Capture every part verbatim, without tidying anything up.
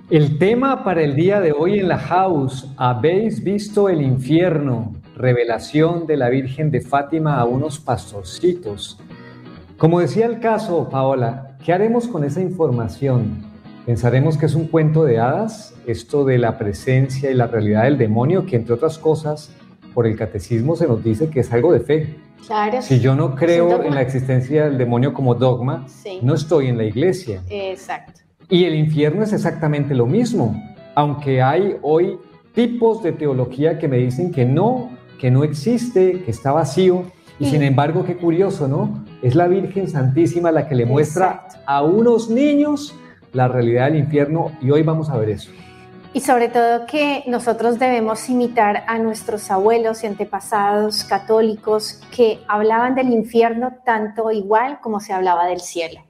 El tema para el día de hoy en la House: ¿habéis visto el infierno? Revelación de la Virgen de Fátima a unos pastorcitos. Como decía el caso, Paola, ¿qué haremos con esa información? ¿Pensaremos que es un cuento de hadas, esto de la presencia y la realidad del demonio, que entre otras cosas, por el catecismo se nos dice que es algo de fe? Claro. Si yo no creo en la existencia del demonio como dogma, sí. no estoy en la iglesia. Exacto. Y el infierno es exactamente lo mismo, aunque hay hoy tipos de teología que me dicen que no, que no existe, que está vacío, y, y sin embargo, qué curioso, ¿no? Es la Virgen Santísima la que le muestra exacto. a unos niños la realidad del infierno, y hoy vamos a ver eso. Y sobre todo que nosotros debemos imitar a nuestros abuelos y antepasados católicos que hablaban del infierno tanto igual como se hablaba del cielo.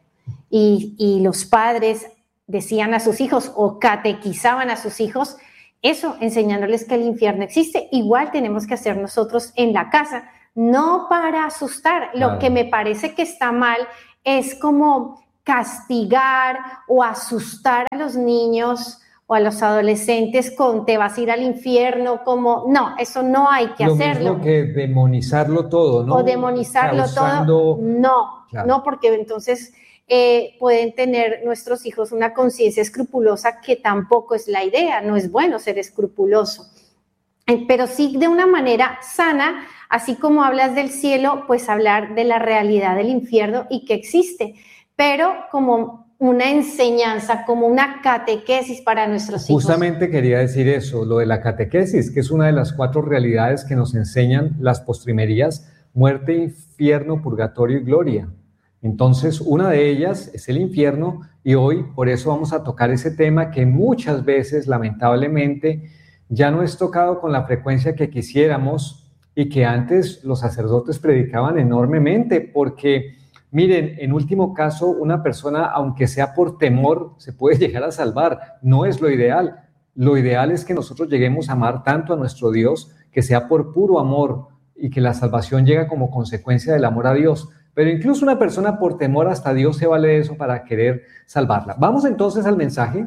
Y, y los padres decían a sus hijos o catequizaban a sus hijos eso, enseñándoles que el infierno existe. Igual tenemos que hacer nosotros en la casa, no para asustar. Claro. Lo que me parece que está mal es como castigar o asustar a los niños o a los adolescentes con te vas a ir al infierno, como no, eso no hay que lo hacerlo. Lo mismo que demonizarlo todo, ¿no? O demonizarlo Causando... todo, no, claro. no, porque entonces eh, pueden tener nuestros hijos una conciencia escrupulosa que tampoco es la idea, no es bueno ser escrupuloso. Eh, pero sí de una manera sana, así como hablas del cielo, pues hablar de la realidad del infierno y que existe, pero como una enseñanza, como una catequesis para nuestros hijos. Justamente quería decir eso, lo de la catequesis, que es una de las cuatro realidades que nos enseñan las postrimerías: muerte, infierno, purgatorio y gloria. Entonces, una de ellas es el infierno, y hoy por eso vamos a tocar ese tema que muchas veces, lamentablemente, ya no es tocado con la frecuencia que quisiéramos, y que antes los sacerdotes predicaban enormemente, porque... Miren, en último caso, una persona, aunque sea por temor, se puede llegar a salvar. No es lo ideal. Lo ideal es que nosotros lleguemos a amar tanto a nuestro Dios, que sea por puro amor, y que la salvación llega como consecuencia del amor a Dios. Pero incluso una persona por temor, hasta Dios se vale de eso para querer salvarla. Vamos entonces al mensaje,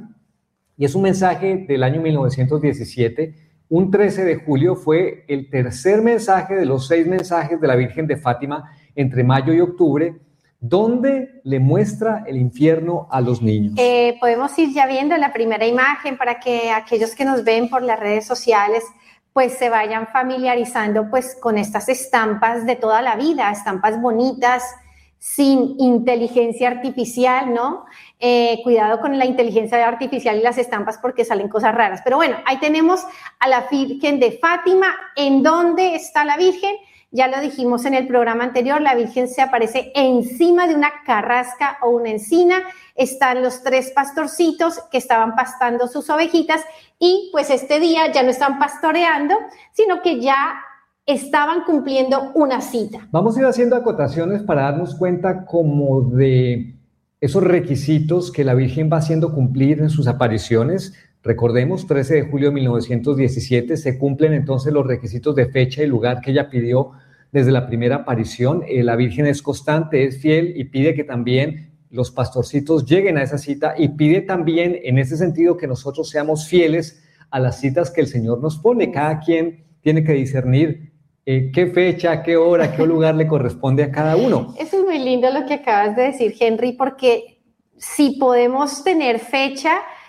y es un mensaje del año mil novecientos diecisiete. Un trece de julio fue el tercer mensaje de los seis mensajes de la Virgen de Fátima entre mayo y octubre, ¿dónde le muestra el infierno a los niños? Eh, podemos ir ya viendo la primera imagen para que aquellos que nos ven por las redes sociales pues se vayan familiarizando pues con estas estampas de toda la vida, estampas bonitas, sin inteligencia artificial, ¿no? Eh, cuidado con la inteligencia artificial y las estampas porque salen cosas raras. Pero bueno, ahí tenemos a la Virgen de Fátima. ¿En dónde está la Virgen? Ya lo dijimos en el programa anterior, la Virgen se aparece encima de una carrasca o una encina. Están los tres pastorcitos que estaban pastando sus ovejitas y pues este día ya no están pastoreando, sino que ya estaban cumpliendo una cita. Vamos a ir haciendo acotaciones para darnos cuenta como de esos requisitos que la Virgen va haciendo cumplir en sus apariciones. Recordemos, trece de julio de mil novecientos diecisiete, se cumplen entonces los requisitos de fecha y lugar que ella pidió desde la primera aparición. Eh, la Virgen es constante, es fiel y pide que también los pastorcitos lleguen a esa cita, y pide también en ese sentido que nosotros seamos fieles a las citas que el Señor nos pone. Cada quien tiene que discernir eh, qué fecha, qué hora, qué lugar le corresponde a cada uno. Eso es muy lindo lo que acabas de decir, Henry, porque si podemos tener fecha,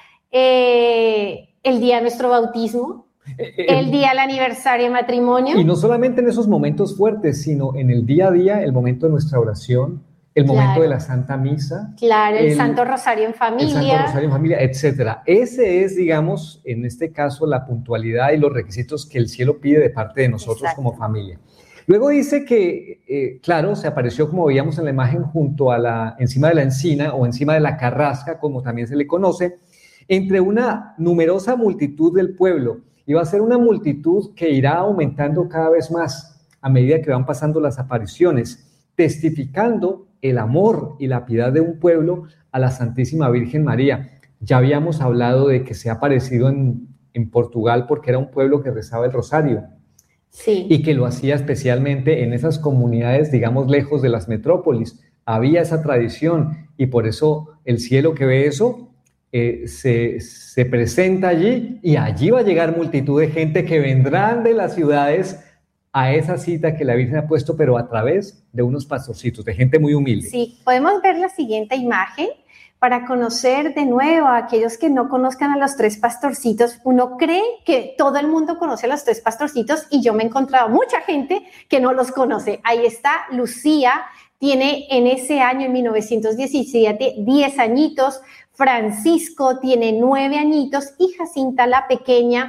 eh, el día de nuestro bautismo, el día del aniversario de matrimonio. Y no solamente en esos momentos fuertes, sino en el día a día, el momento de nuestra oración, el claro. momento de la Santa Misa. Claro, el, el Santo Rosario en familia. El Santo Rosario en familia, etcétera. Ese es, digamos, en este caso, la puntualidad y los requisitos que el cielo pide de parte de nosotros. Exacto. Como familia. Luego dice que, eh, claro, se apareció, como veíamos en la imagen, junto a la, encima de la encina o encima de la carrasca, como también se le conoce, entre una numerosa multitud del pueblo. Y va a ser una multitud que irá aumentando cada vez más a medida que van pasando las apariciones, testificando el amor y la piedad de un pueblo a la Santísima Virgen María. Ya habíamos hablado de que se ha aparecido en, en Portugal porque era un pueblo que rezaba el rosario. Sí. Y que lo hacía especialmente en esas comunidades, digamos, lejos de las metrópolis. Había esa tradición, y por eso el cielo que ve eso eh, se, se presenta allí y allí va a llegar multitud de gente que vendrán de las ciudades a esa cita que la Virgen ha puesto, pero a través de unos pastorcitos, de gente muy humilde. Sí, podemos ver la siguiente imagen para conocer de nuevo a aquellos que no conozcan a los tres pastorcitos. Uno cree que todo el mundo conoce a los tres pastorcitos y yo me he encontrado mucha gente que no los conoce. Ahí está Lucía, tiene en ese año, en mil novecientos diecisiete, diez añitos. Francisco tiene nueve añitos y Jacinta la pequeña,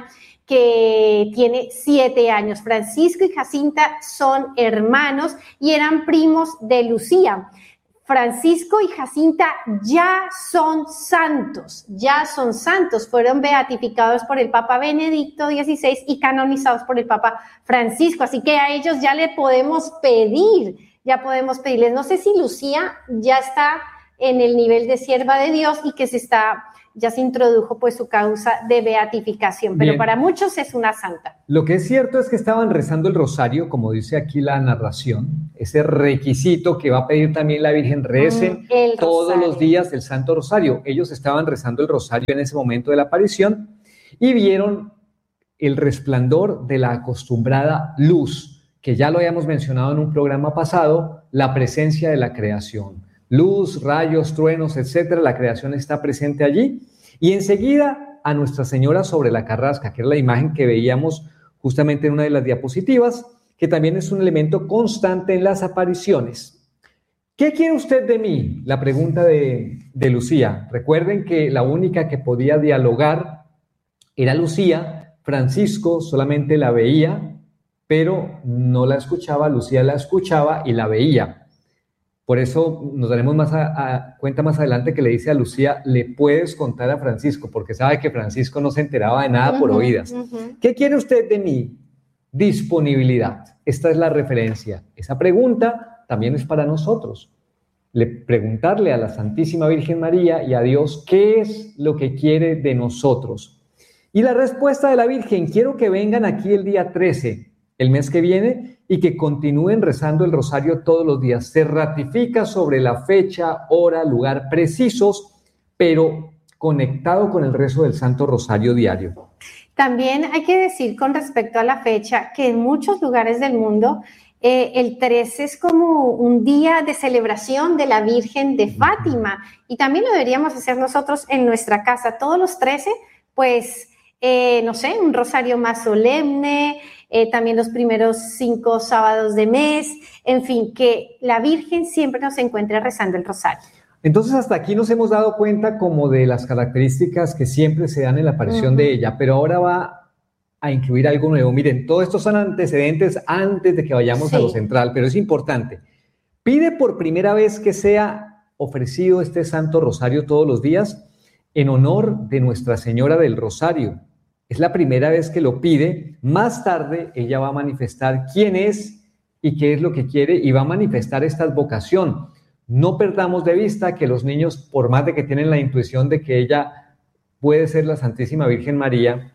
que tiene siete años. Francisco y Jacinta son hermanos y eran primos de Lucía. Francisco y Jacinta ya son santos, ya son santos, fueron beatificados por el Papa Benedicto dieciséis y canonizados por el Papa Francisco, así que a ellos ya le podemos pedir, ya podemos pedirles. No sé si Lucía ya está en el nivel de sierva de Dios y que se está, ya se introdujo pues su causa de beatificación, pero Bien. Para muchos es una santa. Lo que es cierto es que estaban rezando el rosario, como dice aquí la narración, ese requisito que va a pedir también la Virgen, recen mm, todos los días el Santo Rosario. Ellos estaban rezando el rosario en ese momento de la aparición y vieron el resplandor de la acostumbrada luz, que ya lo habíamos mencionado en un programa pasado, la presencia de la creación. Luz, rayos, truenos, etcétera, la creación está presente allí. Y enseguida a Nuestra Señora sobre la carrasca, que es la imagen que veíamos justamente en una de las diapositivas, que también es un elemento constante en las apariciones. ¿Qué quiere usted de mí? La pregunta de, de Lucía. Recuerden que la única que podía dialogar era Lucía. Francisco solamente la veía, pero no la escuchaba. Lucía la escuchaba y la veía. Por eso nos daremos más a, a cuenta más adelante que le dice a Lucía, le puedes contar a Francisco, porque sabe que Francisco no se enteraba de nada uh-huh, por oídas. Uh-huh. ¿Qué quiere usted de mí? Disponibilidad. Esta es la referencia. Esa pregunta también es para nosotros. Le, preguntarle a la Santísima Virgen María y a Dios qué es lo que quiere de nosotros. Y la respuesta de la Virgen, quiero que vengan aquí el día trece, el mes que viene, y que continúen rezando el rosario todos los días. Se ratifica sobre la fecha, hora, lugar precisos, pero conectado con el rezo del Santo Rosario diario. También hay que decir con respecto a la fecha que en muchos lugares del mundo eh, el trece es como un día de celebración de la Virgen de Fátima, y también lo deberíamos hacer nosotros en nuestra casa. Todos los trece, pues, eh, no sé, un rosario más solemne, Eh, también los primeros cinco sábados de mes, en fin, que la Virgen siempre nos encuentre rezando el rosario. Entonces hasta aquí nos hemos dado cuenta como de las características que siempre se dan en la aparición uh-huh. de ella, pero ahora va a incluir algo nuevo. Miren, todo esto son antecedentes antes de que vayamos sí. a lo central, pero es importante. Pide por primera vez que sea ofrecido este Santo Rosario todos los días en honor de Nuestra Señora del Rosario. Es la primera vez que lo pide. Más tarde ella va a manifestar quién es y qué es lo que quiere y va a manifestar esta vocación. No perdamos de vista que los niños, por más de que tienen la intuición de que ella puede ser la Santísima Virgen María,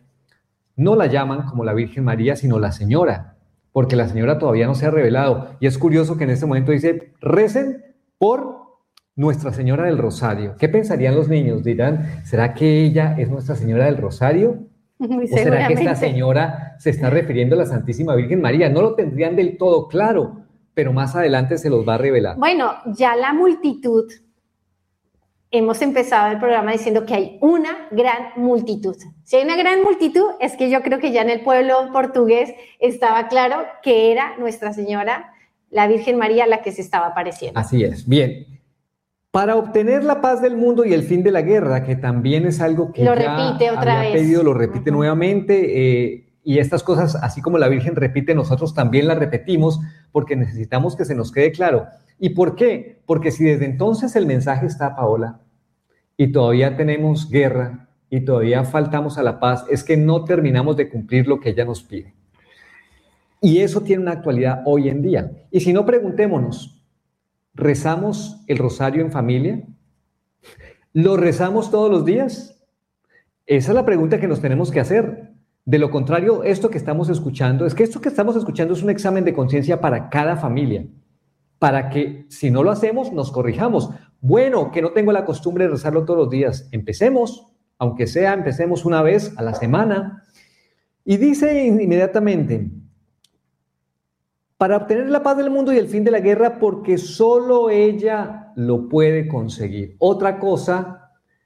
no la llaman como la Virgen María, sino la Señora, porque la Señora todavía no se ha revelado. Y es curioso que en este momento dice, recen por Nuestra Señora del Rosario. ¿Qué pensarían los niños? Dirán, ¿será que ella es Nuestra Señora del Rosario? Muy ¿O será que esta señora se está refiriendo a la Santísima Virgen María? No lo tendrían del todo claro, pero más adelante se los va a revelar. Bueno, ya la multitud, hemos empezado el programa diciendo que hay una gran multitud. Si hay una gran multitud, es que yo creo que ya en el pueblo portugués estaba claro que era Nuestra Señora, la Virgen María, la que se estaba apareciendo. Así es, bien. Para obtener la paz del mundo y el fin de la guerra, que también es algo que lo ya repite otra había vez. pedido, lo repite uh-huh. nuevamente, eh, y estas cosas, así como la Virgen repite, nosotros también las repetimos, porque necesitamos que se nos quede claro. ¿Y por qué? Porque si desde entonces el mensaje está, Paola, y todavía tenemos guerra, y todavía faltamos a la paz, es que no terminamos de cumplir lo que ella nos pide. Y eso tiene una actualidad hoy en día. Y si no, preguntémonos, ¿rezamos el rosario en familia? ¿Lo rezamos todos los días? Esa es la pregunta que nos tenemos que hacer. De lo contrario, esto que estamos escuchando, es que esto que estamos escuchando es un examen de conciencia para cada familia, para que si no lo hacemos, nos corrijamos, Bueno, que no tengo la costumbre de rezarlo todos los días. Empecemos, aunque sea, empecemos una vez a la semana. Y dice inmediatamente, para obtener la paz del mundo y el fin de la guerra, porque solo ella lo puede conseguir. Otra cosa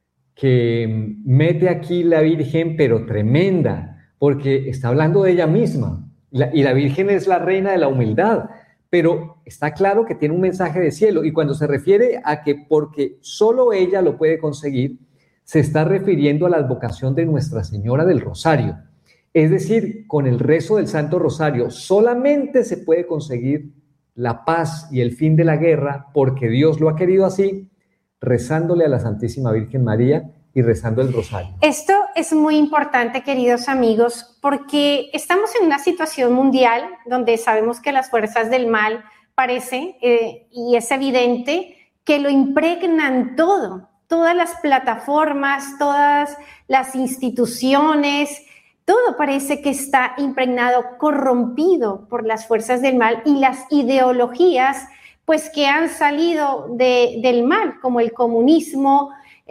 que mete aquí la Virgen, pero tremenda, porque está hablando de ella misma. La, y la Virgen es la reina de la humildad, pero está claro que tiene un mensaje de cielo. Y cuando se refiere a que porque solo ella lo puede conseguir, se está refiriendo a la advocación de Nuestra Señora del Rosario. Es decir, con el rezo del Santo Rosario solamente se puede conseguir la paz y el fin de la guerra porque Dios lo ha querido así, rezándole a la Santísima Virgen María y rezando el Rosario. Esto es muy importante, queridos amigos, porque estamos en una situación mundial donde sabemos que las fuerzas del mal parece, eh, y es evidente, que lo impregnan todo, todas las plataformas, todas las instituciones. Todo parece que está impregnado, corrompido por las fuerzas del mal y las ideologías pues, que han salido de, del mal, como el comunismo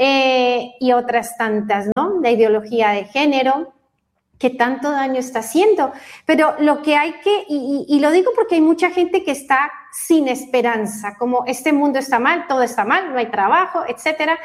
eh, y otras tantas, ¿no? La ideología de género, que tanto daño está haciendo. Pero lo que hay que, y, y, y lo digo porque hay mucha gente que está sin esperanza, como este mundo está mal, todo está mal, no hay trabajo, etcétera.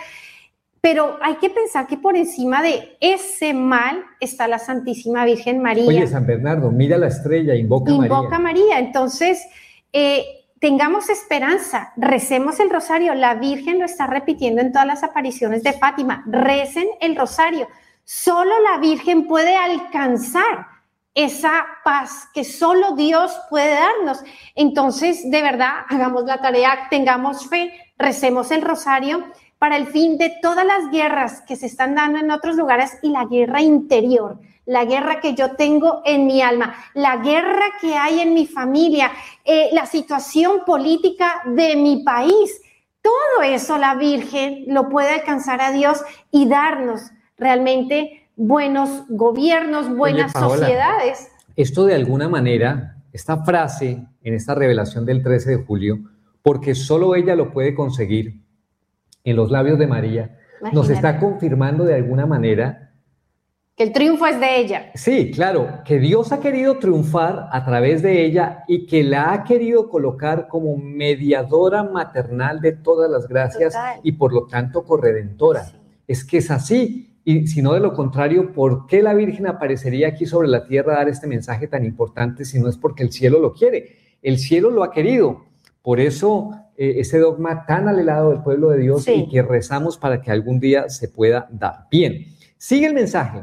Pero hay que pensar que por encima de ese mal está la Santísima Virgen María. Oye, San Bernardo, mira la estrella, invoca a María. Invoca a María. Entonces, eh, tengamos esperanza, recemos el rosario. La Virgen lo está repitiendo en todas las apariciones de Fátima. Recen el rosario. Solo la Virgen puede alcanzar esa paz que solo Dios puede darnos. Entonces, de verdad, hagamos la tarea, tengamos fe, recemos el rosario para el fin de todas las guerras que se están dando en otros lugares y la guerra interior, la guerra que yo tengo en mi alma, la guerra que hay en mi familia, eh, la situación política de mi país. Todo eso la Virgen lo puede alcanzar a Dios y darnos realmente buenos gobiernos, buenas Oye, Paola, sociedades. Esto de alguna manera, esta frase en esta revelación del trece de julio, porque solo ella lo puede conseguir, en los labios de María, Imagínate. Nos está confirmando de alguna manera que el triunfo es de ella. Sí, claro, que Dios ha querido triunfar a través de ella y que la ha querido colocar como mediadora maternal de todas las gracias Total. Y por lo tanto corredentora. Sí. Es que es así, y si no de lo contrario, ¿por qué la Virgen aparecería aquí sobre la tierra a dar este mensaje tan importante si no es porque el cielo lo quiere? El cielo lo ha querido, por eso eh, ese dogma tan anhelado del pueblo de Dios sí. y que rezamos para que algún día se pueda dar. Bien, sigue el mensaje.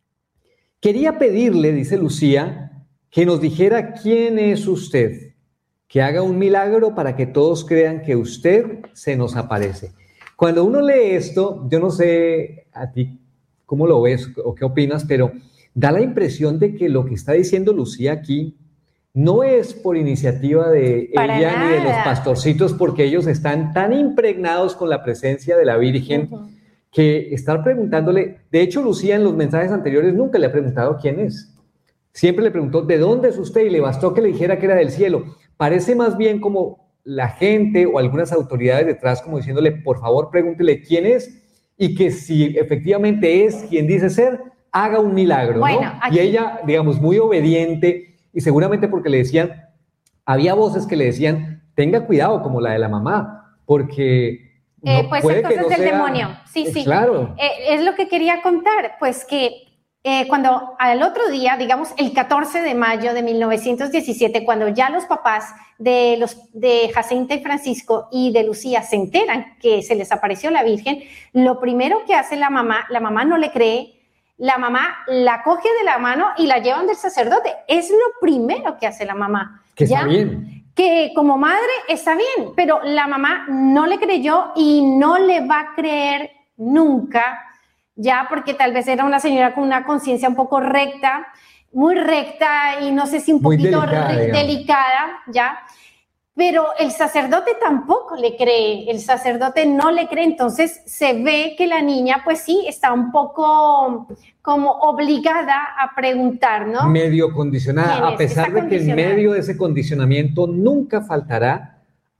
Quería pedirle, dice Lucía, que nos dijera quién es usted, que haga un milagro para que todos crean que usted se nos aparece. Cuando uno lee esto, yo no sé a ti cómo lo ves o qué opinas, pero da la impresión de que lo que está diciendo Lucía aquí no es por iniciativa de Para ella nada. Ni de los pastorcitos, porque ellos están tan impregnados con la presencia de la Virgen uh-huh. que estar preguntándole, de hecho Lucía en los mensajes anteriores nunca le ha preguntado quién es, siempre le preguntó ¿de dónde es usted? Y le bastó que le dijera que era del cielo. Parece más bien como la gente o algunas autoridades detrás como diciéndole por favor pregúntele quién es y que si efectivamente es quien dice ser, haga un milagro, bueno, ¿no? Aquí... Y ella, digamos, muy obediente. Y seguramente porque le decían, había voces que le decían, tenga cuidado, como la de la mamá, porque no eh, pues puede cosas que no del sea... demonio. Sí, sí. Claro. Eh, es lo que quería contar, pues que eh, cuando al otro día, digamos el catorce de mayo de mil novecientos diecisiete, cuando ya los papás de, los, de Jacinta y Francisco y de Lucía se enteran que se les apareció la Virgen, lo primero que hace la mamá, la mamá no le cree. La mamá la coge de la mano y la llevan del sacerdote. Es lo primero que hace la mamá. Que ¿ya? Está bien. Que como madre está bien, pero la mamá no le creyó y no le va a creer nunca, ya porque tal vez era una señora con una conciencia un poco recta, muy recta y no sé si un muy poquito delicada, re- delicada, ya. Pero el sacerdote tampoco le cree, el sacerdote no le cree, entonces se ve que la niña, pues sí, está un poco como obligada a preguntar, ¿no? Medio condicionada, a pesar de que en medio de ese condicionamiento nunca faltará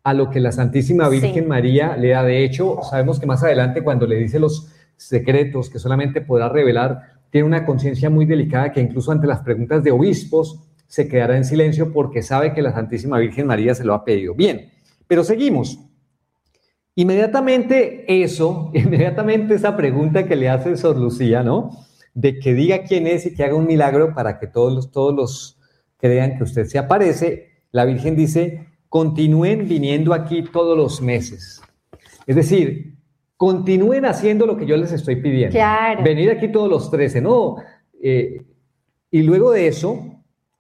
a lo que la Santísima Virgen Sí. María le da. De hecho, sabemos que más adelante cuando le dice los secretos que solamente podrá revelar, tiene una conciencia muy delicada que incluso ante las preguntas de obispos se quedará en silencio porque sabe que la Santísima Virgen María se lo ha pedido. Bien, pero seguimos. Inmediatamente eso, inmediatamente esa pregunta que le hace Sor Lucía, ¿no? De que diga quién es y que haga un milagro para que todos los, todos los crean que usted se aparece, la Virgen dice, continúen viniendo aquí todos los meses. Es decir, continúen haciendo lo que yo les estoy pidiendo. Claro. Venir aquí todos los trece, ¿no? Eh, y luego de eso,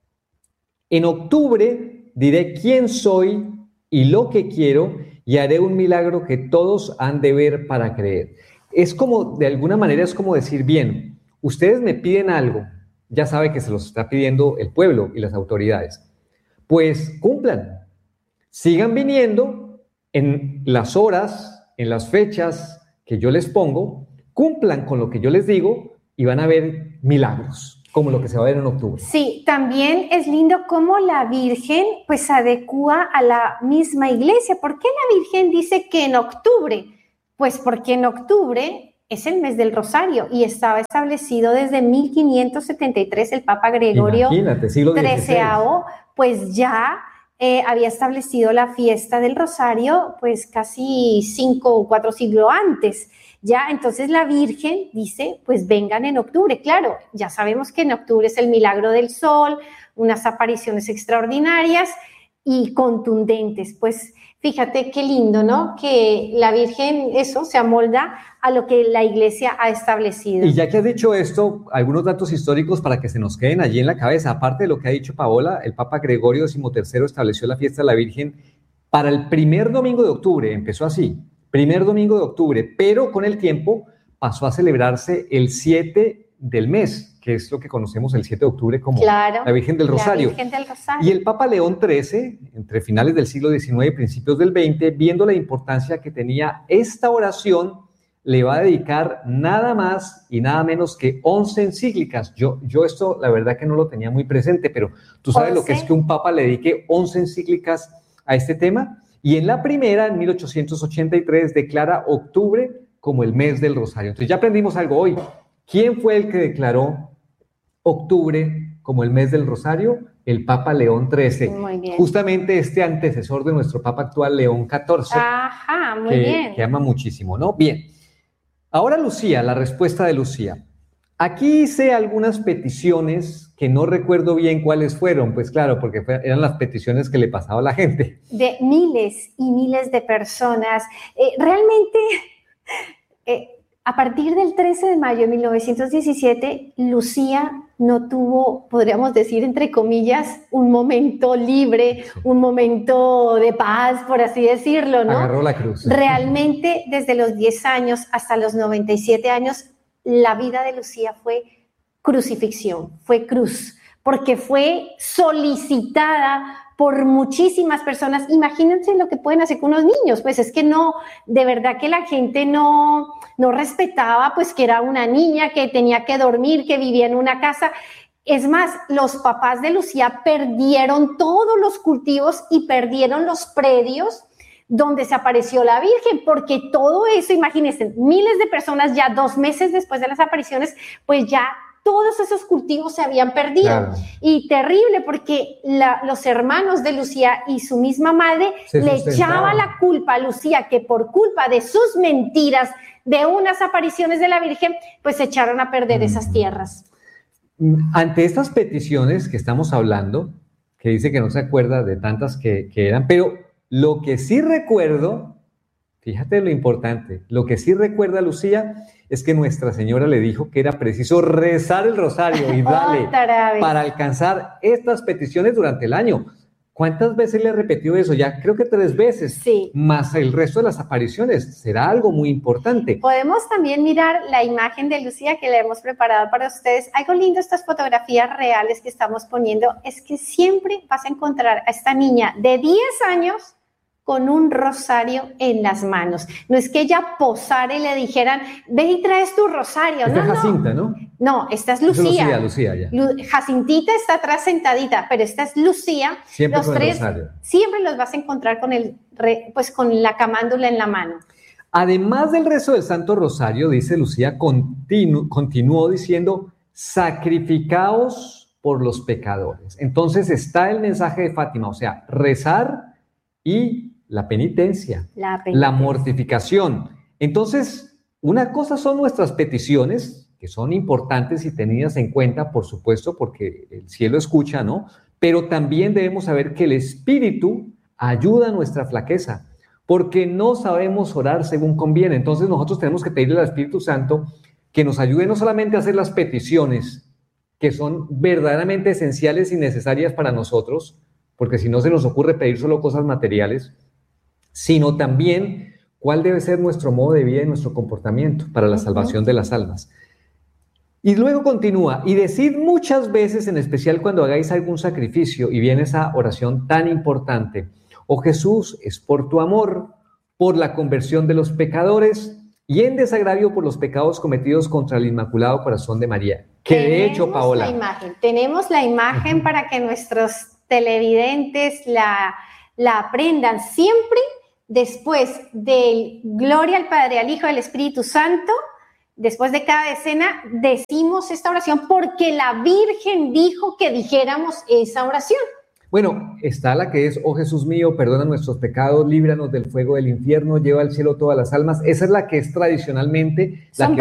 en octubre diré quién soy y lo que quiero y haré un milagro que todos han de ver para creer. Es como, de alguna manera, es como decir, bien, ustedes me piden algo, ya sabe que se los está pidiendo el pueblo y las autoridades. Pues cumplan, sigan viniendo en las horas, en las fechas que yo les pongo, cumplan con lo que yo les digo y van a ver milagros, como lo que se va a ver en octubre. Sí, también es lindo cómo la Virgen pues adecúa a la misma iglesia. ¿Por qué la Virgen dice que en octubre? Pues porque en octubre es el mes del Rosario y estaba establecido desde mil quinientos setenta y tres el Papa Gregorio Imagínate, siglo dieciséis. treceavo, pues ya eh, había establecido la fiesta del Rosario pues casi cinco o cuatro siglos antes. Ya, entonces la Virgen dice, pues vengan en octubre. Claro, ya sabemos que en octubre es el milagro del sol, unas apariciones extraordinarias y contundentes. Pues fíjate qué lindo, ¿no? Que la Virgen, eso, se amolda a lo que la Iglesia ha establecido. Y ya que has dicho esto, algunos datos históricos para que se nos queden allí en la cabeza. Aparte de lo que ha dicho Paola, el Papa Gregorio decimotercero estableció la fiesta de la Virgen para el primer domingo de octubre. Empezó así. Primer domingo de octubre, pero con el tiempo pasó a celebrarse el siete del mes, que es lo que conocemos el siete de octubre como Claro, la Virgen del Rosario. La Virgen del Rosario. Y el Papa León trece, entre finales del siglo diecinueve y principios del veinte, viendo la importancia que tenía esta oración, le va a dedicar nada más y nada menos que once encíclicas. Yo, yo esto, la verdad que no lo tenía muy presente, pero ¿tú sabes once. lo que es que un Papa le dedique once encíclicas a este tema? Y en la primera, en mil ochocientos ochenta y tres, declara octubre como el mes del Rosario. Entonces ya aprendimos algo hoy. ¿Quién fue el que declaró octubre como el mes del Rosario? El Papa León trece. Muy bien. Justamente este antecesor de nuestro Papa actual, León catorce. Ajá, muy que, bien. que ama muchísimo, ¿no? Bien. Ahora Lucía, la respuesta de Lucía. Aquí hice algunas peticiones que no recuerdo bien cuáles fueron, pues claro, porque fue, eran las peticiones que le pasaba a la gente. De miles y miles de personas. Eh, realmente, eh, a partir del trece de mayo de mil novecientos diecisiete, Lucía no tuvo, podríamos decir, entre comillas, un momento libre, Sí. un momento de paz, por así decirlo, ¿no? Agarró la cruz. Realmente, desde los diez años hasta los noventa y siete años, la vida de Lucía fue crucifixión, fue cruz, porque fue solicitada por muchísimas personas. Imagínense lo que pueden hacer con unos niños, pues es que no, de verdad que la gente no, no respetaba, pues que era una niña, que tenía que dormir, que vivía en una casa. Es más, los papás de Lucía perdieron todos los cultivos y perdieron los predios donde se apareció la Virgen, porque todo eso, imagínense, miles de personas ya dos meses después de las apariciones, pues ya todos esos cultivos se habían perdido. Claro. Y terrible, porque la, los hermanos de Lucía y su misma madre se le echaban la culpa a Lucía, que por culpa de sus mentiras, de unas apariciones de la Virgen, pues se echaron a perder mm. esas tierras. Ante estas peticiones que estamos hablando, que dice que no se acuerda de tantas que, que eran, pero lo que sí recuerdo, fíjate lo importante, lo que sí recuerda Lucía es que Nuestra Señora le dijo que era preciso rezar el rosario y dale para alcanzar estas peticiones durante el año. ¿Cuántas veces le repetió eso? Ya creo que tres veces, sí. Más el resto de las apariciones. Será algo muy importante. Podemos también mirar la imagen de Lucía que le hemos preparado para ustedes. Algo lindo, estas fotografías reales que estamos poniendo, es que siempre vas a encontrar a esta niña de diez años con un rosario en las manos. No es que ella posara y le dijeran, ve y traes tu rosario. Esta no, es Jacinta, ¿no? No, esta es Es Lucía. Lucía, Lucía, ya. Lu- Jacintita está atrás sentadita, pero esta es Lucía. Siempre los con el tres rosario. siempre los vas a encontrar con el re- pues con la camándula en la mano. Además del rezo del Santo Rosario, dice Lucía, continu- continuó diciendo, sacrificaos por los pecadores. Entonces está el mensaje de Fátima, o sea, rezar y la penitencia, La la penitencia. mortificación. Entonces, una cosa son nuestras peticiones, que son importantes y tenidas en cuenta, por supuesto, porque el cielo escucha, ¿no? Pero también debemos saber que el Espíritu ayuda a nuestra flaqueza, porque no sabemos orar según conviene. Entonces nosotros tenemos que pedirle al Espíritu Santo que nos ayude no solamente a hacer las peticiones, que son verdaderamente esenciales y necesarias para nosotros, porque si no se nos ocurre pedir solo cosas materiales, sino también cuál debe ser nuestro modo de vida y nuestro comportamiento para la salvación de las almas. Y luego continúa, y decid muchas veces, en especial cuando hagáis algún sacrificio, y viene esa oración tan importante, oh Jesús, es por tu amor, por la conversión de los pecadores y en desagravio por los pecados cometidos contra el Inmaculado Corazón de María. Que de hecho, Tenemos Paola... la imagen, tenemos la imagen para que nuestros televidentes la, la aprendan siempre después de Gloria al Padre, al Hijo y al Espíritu Santo. Después de cada decena decimos esta oración porque la Virgen dijo que dijéramos esa oración. Bueno, está la que es, oh Jesús mío, perdona nuestros pecados, líbranos del fuego del infierno, lleva al cielo todas las almas. Esa es la que es tradicionalmente la Son que